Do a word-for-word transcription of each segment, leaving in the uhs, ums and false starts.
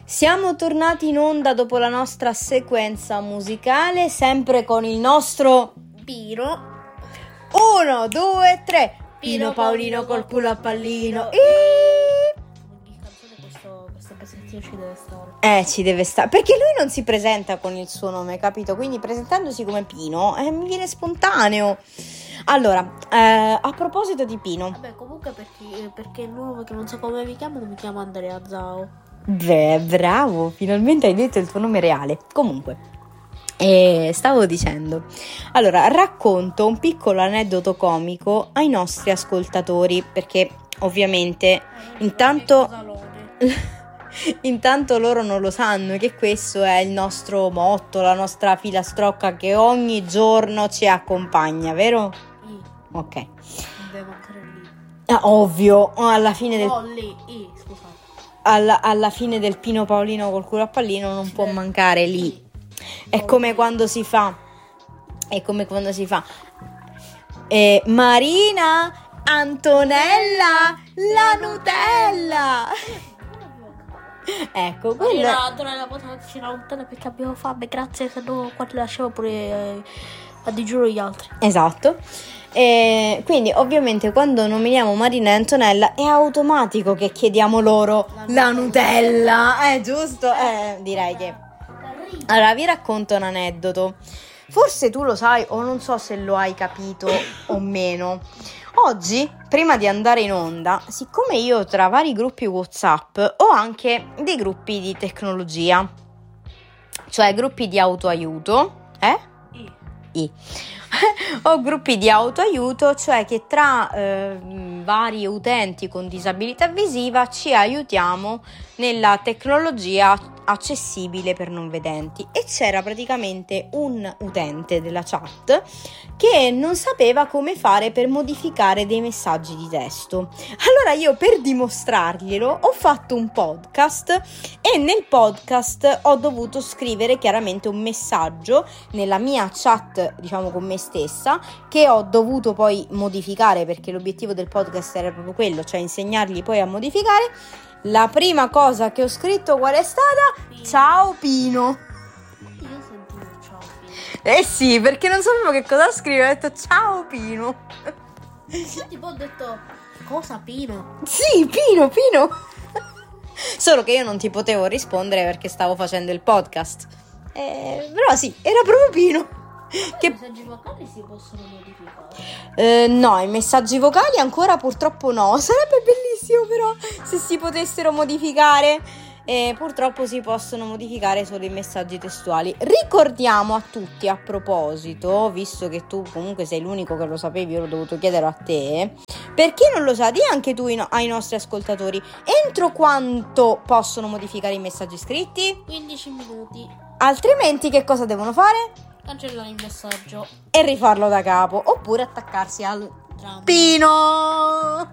Siamo tornati in onda dopo la nostra sequenza musicale, sempre con il nostro Pino. Uno, due, tre. Pino, Pino Paolino Paolino col culo a pallino. Iiii. Ogni canzone questo, questo pezzettino ci deve stare. Eh, ci deve stare. Perché lui non si presenta con il suo nome, capito? Quindi presentandosi come Pino, eh, mi viene spontaneo. Allora, eh, a proposito di Pino. Vabbè, comunque perché, perché il nuovo che non so come mi chiamo, mi chiama Andrea Zao. Beh, bravo, finalmente hai detto il tuo nome reale. Comunque, eh, stavo dicendo, allora racconto un piccolo aneddoto comico ai nostri ascoltatori, perché ovviamente intanto intanto loro non lo sanno che questo è il nostro motto, la nostra filastrocca che ogni giorno ci accompagna, vero? I. Ok. Non deve mancare lì. Ah, ovvio, alla fine del No, lì, I, scusate. Alla, alla fine del Pino Paolino col culo a pallino non può mancare lì. È come quando si fa È come quando si fa eh, Marina Antonella la Nutella. Ecco, quello Marina Antonella, portaci la Nutella perché abbiamo fame, grazie, se no qua ti lasciamo pure eh, a digiuno gli altri. Esatto. E quindi ovviamente quando nominiamo Marina e Antonella è automatico che chiediamo loro la, la Nutella, è eh, giusto? Eh, direi che allora vi racconto un aneddoto. Forse tu lo sai o non so se lo hai capito o meno. Oggi, prima di andare in onda, siccome io tra vari gruppi WhatsApp ho anche dei gruppi di tecnologia, cioè gruppi di autoaiuto, eh? I. I. Ho gruppi di autoaiuto, cioè che tra eh, vari utenti con disabilità visiva ci aiutiamo nella tecnologia accessibile per non vedenti. E c'era praticamente un utente della chat che non sapeva come fare per modificare dei messaggi di testo. Allora io, per dimostrarglielo, ho fatto un podcast e nel podcast ho dovuto scrivere chiaramente un messaggio nella mia chat, diciamo con me stessa, che ho dovuto poi modificare, perché l'obiettivo del podcast era proprio quello, cioè insegnargli poi a modificare. La prima cosa che ho scritto qual è stata? Pino. Ciao Pino. Io sentivo ciao Pino. Eh sì, perché non sapevo che cosa scrivere, ho detto ciao Pino. Io tipo ho detto, cosa Pino? Sì, Pino, Pino. Solo che io non ti potevo rispondere perché stavo facendo il podcast. Eh, però sì, era proprio Pino. Che... I messaggi vocali si possono modificare? Eh, no, i messaggi vocali ancora purtroppo no. Sarebbe bellissimo però se si potessero modificare. Eh, purtroppo si possono modificare solo i messaggi testuali. Ricordiamo a tutti, a proposito, visto che tu comunque sei l'unico che lo sapevi, io l'ho dovuto chiedere a te. Per chi non lo sa, di anche tu no, ai nostri ascoltatori, entro quanto possono modificare i messaggi scritti? quindici minuti. Altrimenti che cosa devono fare? Cancellare il messaggio E rifarlo da capo, oppure attaccarsi al Drum. Pino.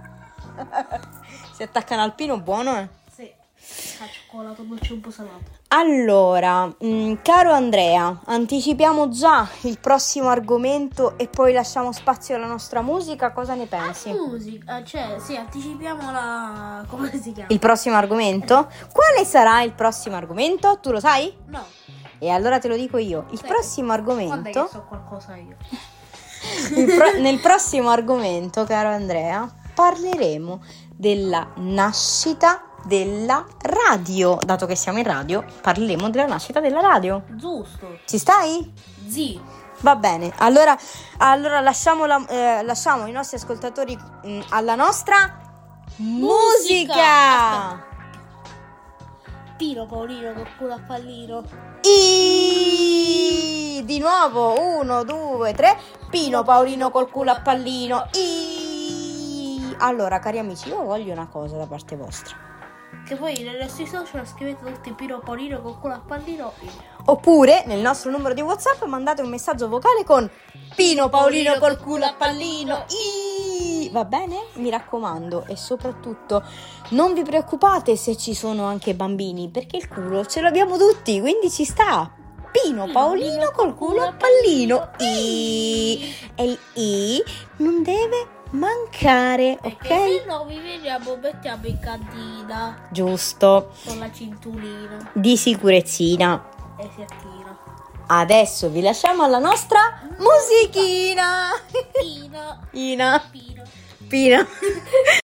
Si attaccano al Pino, buono, eh? Sì. Ah, cioccolato, dolce un po' salato. Allora, mh, caro Andrea, anticipiamo già il prossimo argomento e poi lasciamo spazio alla nostra musica. Cosa ne pensi? Musica, cioè, sì, anticipiamo la... come si chiama? Il prossimo argomento? Quale sarà il prossimo argomento? Tu lo sai? No. E allora te lo dico io. Il Sì. prossimo Quando è che argomento... so qualcosa io? il pro- nel prossimo argomento, caro Andrea, parleremo della nascita della radio. Dato che siamo in radio, parleremo della nascita della radio. Giusto. Ci stai? Zi. Va bene, allora, allora lasciamo, la, eh, lasciamo i nostri ascoltatori mh, alla nostra musica. Musica. Pino Paolino col culo a pallino. I di nuovo, uno, due, tre. Pino Paolino col culo a pallino. I allora, cari amici, io voglio una cosa da parte vostra. Che voi nei nostri social scrivete tutti Pino Paolino col culo a pallino. Oppure nel nostro numero di WhatsApp mandate un messaggio vocale con Pino Paolino col culo a pallino. I va bene? Mi raccomando, e soprattutto non vi preoccupate se ci sono anche bambini, perché il culo ce l'abbiamo tutti, quindi ci sta. Pino Paolino col culo a pallino. I e il I non deve mancare, Perché ok? se no vi vediamo, mettiamo in cantina Giusto, con la cinturina di sicurezzina. e settina. Adesso vi lasciamo alla nostra musichina. Pina. Ina. Pina. Pina.